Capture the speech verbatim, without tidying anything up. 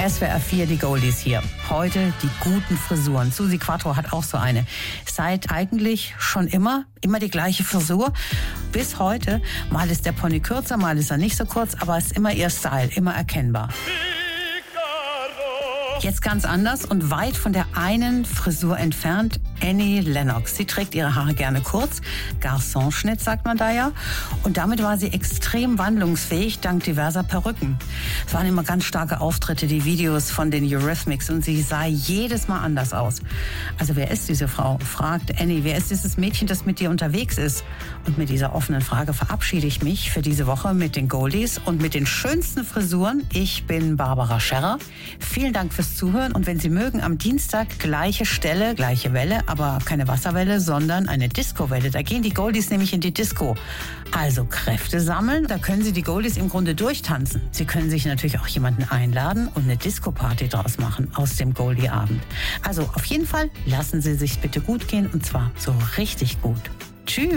S W R vier, die Goldies hier. Heute die guten Frisuren. Susi Quattro hat auch so eine. Seit eigentlich schon immer, immer die gleiche Frisur. Bis heute. Mal ist der Pony kürzer, mal ist er nicht so kurz, aber es ist immer ihr Style, immer erkennbar. Jetzt ganz anders und weit von der einen Frisur entfernt, Annie Lennox. Sie trägt ihre Haare gerne kurz, Garçonschnitt sagt man da ja. Und damit war sie extrem wandlungsfähig dank diverser Perücken. Es waren immer ganz starke Auftritte, die Videos von den Eurythmics und sie sah jedes Mal anders aus. Also wer ist diese Frau? Fragt Annie. Wer ist dieses Mädchen, das mit dir unterwegs ist? Und mit dieser offenen Frage verabschiede ich mich für diese Woche mit den Goldies und mit den schönsten Frisuren. Ich bin Barbara Scherrer. Vielen Dank fürs Zuhören und wenn Sie mögen, am Dienstag gleiche Stelle, gleiche Welle, aber keine Wasserwelle, sondern eine Disco-Welle. Da gehen die Goldies nämlich in die Disco. Also Kräfte sammeln, da können Sie die Goldies im Grunde durchtanzen. Sie können sich natürlich auch jemanden einladen und eine Disco-Party draus machen aus dem Goldie-Abend. Also auf jeden Fall lassen Sie sich bitte gut gehen und zwar so richtig gut.